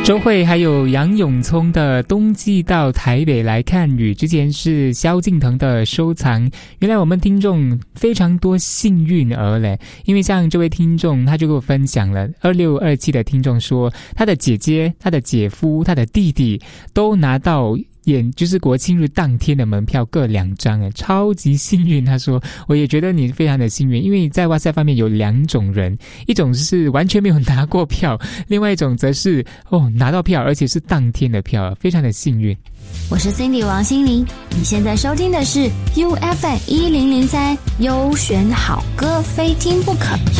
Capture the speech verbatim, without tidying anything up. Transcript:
周慧还有杨永聪的冬季到台北来看雨，之前是萧敬腾的收藏。原来我们听众非常多幸运儿嘞，因为像这位听众他就给我分享了二六二七的听众说，他的姐姐、他的姐夫、他的弟弟都拿到演就是国庆日当天的门票各两张，哎，超级幸运。他说我也觉得你非常的幸运，因为在哇塞方面有两种人，一种是完全没有拿过票，另外一种则是哦拿到票而且是当天的票，非常的幸运。 我是 Cindy 王心凌，你现在收听的是 U F M 一零零三优选好歌，非听不可。